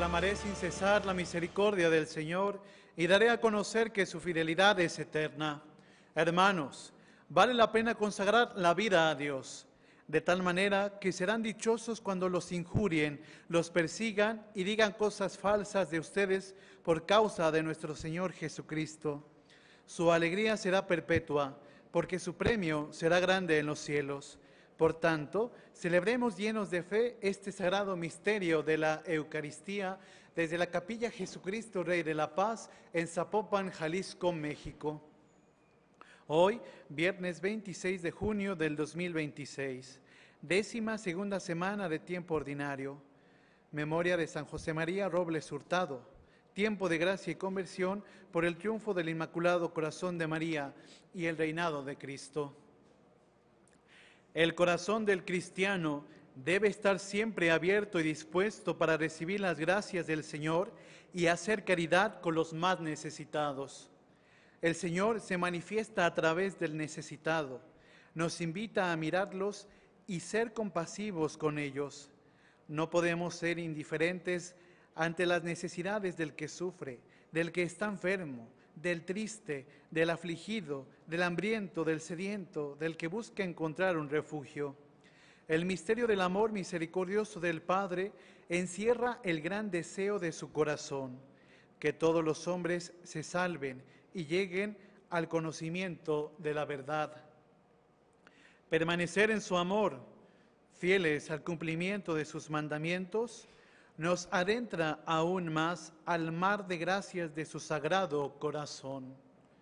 Proclamaré sin cesar la misericordia del Señor y daré a conocer que su fidelidad es eterna. Hermanos, vale la pena consagrar la vida a Dios, de tal manera que serán dichosos cuando los injurien, los persigan y digan cosas falsas de ustedes por causa de nuestro Señor Jesucristo. Su alegría será perpetua, porque su premio será grande en los cielos. Por tanto, celebremos llenos de fe este sagrado misterio de la Eucaristía desde la Capilla Jesucristo Rey de la Paz en Zapopan, Jalisco, México. Hoy, viernes 26 de junio del 2026, 12ª semana de tiempo ordinario. Memoria de San José María Robles Hurtado. Tiempo de gracia y conversión por el triunfo del Inmaculado Corazón de María y el reinado de Cristo. El corazón del cristiano debe estar siempre abierto y dispuesto para recibir las gracias del Señor y hacer caridad con los más necesitados. El Señor se manifiesta a través del necesitado, nos invita a mirarlos y ser compasivos con ellos. No podemos ser indiferentes ante las necesidades del que sufre, del que está enfermo, del triste, del afligido, del hambriento, del sediento, del que busca encontrar un refugio. El misterio del amor misericordioso del Padre encierra el gran deseo de su corazón, que todos los hombres se salven y lleguen al conocimiento de la verdad. Permanecer en su amor, fieles al cumplimiento de sus mandamientos, nos adentra aún más al mar de gracias de su sagrado corazón.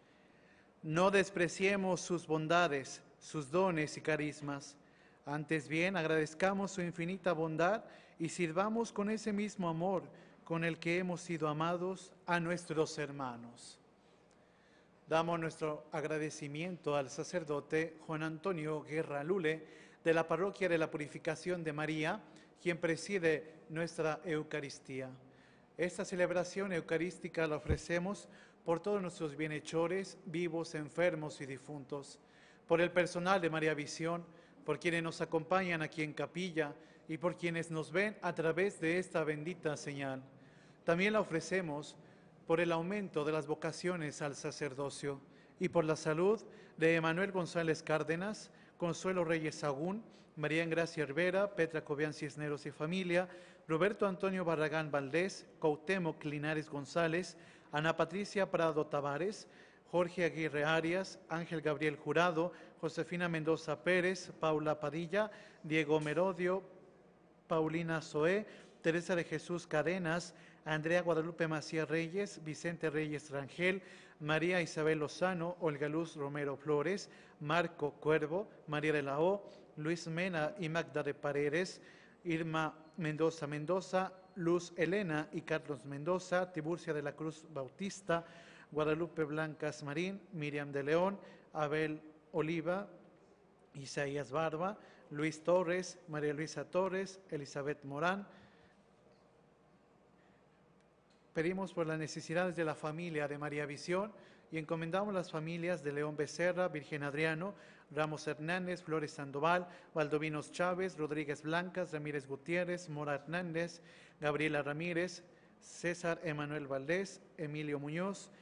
No despreciemos sus bondades, sus dones y carismas. Antes bien, agradezcamos su infinita bondad y sirvamos con ese mismo amor con el que hemos sido amados a nuestros hermanos. Damos nuestro agradecimiento al sacerdote Juan Antonio Guerra Lule de la Parroquia de la Purificación de María, quien preside nuestra Eucaristía. Esta celebración eucarística la ofrecemos por todos nuestros bienhechores, vivos, enfermos y difuntos, por el personal de María Visión, por quienes nos acompañan aquí en capilla y por quienes nos ven a través de esta bendita señal. También la ofrecemos por el aumento de las vocaciones al sacerdocio y por la salud de Emanuel González Cárdenas, Consuelo Reyes Sagún, María Engracia Herrera, Petra Cobian Cisneros y familia, Roberto Antonio Barragán Valdés, Cuauhtémoc Linares González, Ana Patricia Prado Tavares, Jorge Aguirre Arias, Ángel Gabriel Jurado, Josefina Mendoza Pérez, Paula Padilla, Diego Merodio, Paulina Zoé, Teresa de Jesús Cadenas, Andrea Guadalupe Macías Reyes, Vicente Reyes Rangel, María Isabel Lozano, Olga Luz Romero Flores, Marco Cuervo, María de la O, Luis Mena y Magda de Paredes, Irma Mendoza Mendoza, Luz Elena y Carlos Mendoza, Tiburcia de la Cruz Bautista, Guadalupe Blancas Marín, Miriam de León, Abel Oliva, Isaías Barba, Luis Torres, María Luisa Torres, Elizabeth Morán. Pedimos por las necesidades de la familia de María Visión y encomendamos las familias de León Becerra, Virgen Adriano, Ramos Hernández, Flores Sandoval, Valdovinos Chávez, Rodríguez Blancas, Ramírez Gutiérrez, Mora Hernández, Gabriela Ramírez, César Emanuel Valdés, Emilio Muñoz,